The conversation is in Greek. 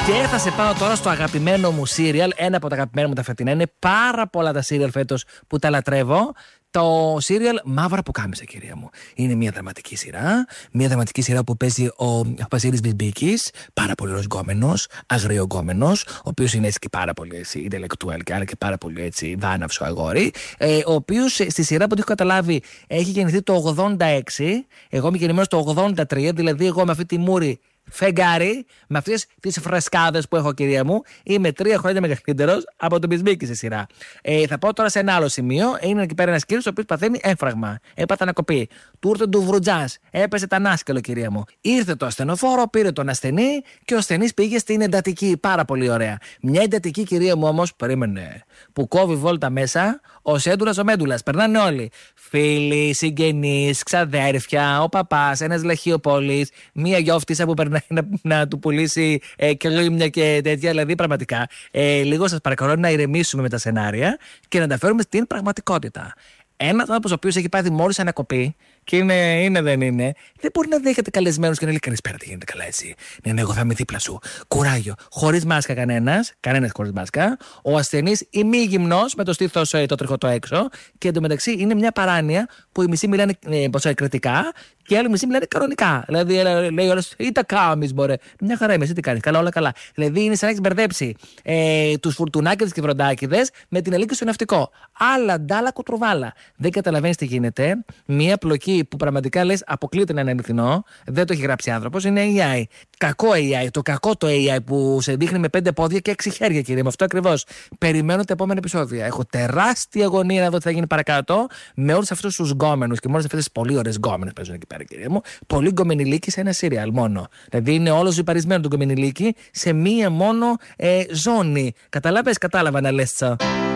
Και θα σε πάω τώρα στο αγαπημένο μου σύριαλ. Ένα από τα αγαπημένα μου τα φετινά. Είναι πάρα πολλά τα σύριαλ φέτος που τα λατρεύω. Το σύριαλ Μαύρα Πουκάμισα, κυρία μου. Είναι μια δραματική σειρά. Μια δραματική σειρά που παίζει ο Βασίλης Μπισμπίκης. Πάρα πολύ ωραίος γκόμενος, αγριογκόμενος, ο οποίος είναι έτσι και πάρα πολύ intellectual και άρα και πάρα πολύ έτσι βάναυσο αγόρι. Ο οποίος στη σειρά που έχω καταλάβει έχει γεννηθεί το 86. Εγώ είμαι γεννημένος το 83, δηλαδή εγώ με αυτή τη μούρη. Φεγγάρι, με αυτές τις φρεσκάδες που έχω, κυρία μου, είμαι 3 χρόνια μεγαλύτερος από τον Μπισμπίκη στη σειρά. Θα πάω τώρα σε ένα άλλο σημείο. Είναι εκεί πέρα ένας κύριος ο οποίος παθαίνει έμφραγμα. Έπαθε ανακοπή. Του ήρθε του βρουτζάς. Έπεσε τανάσκελο, κυρία μου. Ήρθε το ασθενοφόρο, πήρε τον ασθενή και ο ασθενής πήγε στην εντατική. Πάρα πολύ ωραία. Μια εντατική, κυρία μου, όμως, περίμενε. Που κόβει βόλτα μέσα ο Σέντουλας ο Μέντουλας. Περνάνε όλοι. Φίλοι, συγγενείς, ξαδέρφια, ο παπάς, ένας λαχιοπόλης, μία γιόφτισσα που περνάει να του πουλήσει και λίμνια και τέτοια. Δηλαδή, πραγματικά, λίγο σας παρακαλώ να ηρεμήσουμε με τα σενάρια και να τα φέρουμε στην πραγματικότητα. Ένας άνθρωπος ο οποίος έχει πάθει μόλις ανακοπή και είναι δεν είναι, δεν μπορεί να δέχεται καλεσμένους και να λέει καλησπέρα, τι γίνεται καλά έτσι. Ναι, εγώ θα είμαι δίπλα σου. Κουράγιο. Χωρίς μάσκα κανένας χωρίς μάσκα. Ο ασθενής ημίγυμνος με το στήθος το τριχωτό έξω. Και εντωμεταξύ είναι μια παράνοια που οι μισοί μιλάνε κριτικά και οι άλλοι μισοί μιλάνε κανονικά. Δηλαδή λέει όλος, ή τα κάμεις, μωρέ. Μια χαρά είμαι, εσύ τι κάνεις, καλά, όλα καλά. Δηλαδή είναι σαν να έχεις μπερδέψει τους φουρτουνάκιδες και βροντάκιδες με την ελίκη στο ναυτικό. Άλλα ντάλα κουτρουβάλα. Δεν καταλαβαίνεις τι γίνεται. Μια πλοκή που πραγματικά λες αποκλείεται να είναι αληθινό, δεν το έχει γράψει άνθρωπος, είναι AI. Κακό AI, το κακό το AI που σε δείχνει με 5 πόδια και 6 χέρια, κύριε. Με αυτό ακριβώς. Περιμένω τα επόμενα επεισόδια. Έχω τεράστια αγωνία να δω τι θα γίνει παρακάτω με όλους αυτούς τους γκόμενους και με όλες αυτές τις πολύ ωραίες γκόμενες που παίζουν εκεί πέρα, κύριε μου. Πολύ γκομενιλίκη σε ένα σύριαλ μόνο. Δηλαδή είναι όλο ζυπαρισμένο το γκομενιλίκη σε μία μόνο ζώνη. Κατάλαβα να λες.